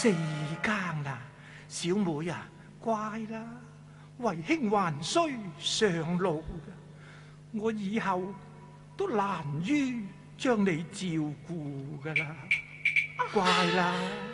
4更啦，小妹啊，乖啦，為兄還需上路嘅，我以後都難於將你照顧噶啦，乖啦。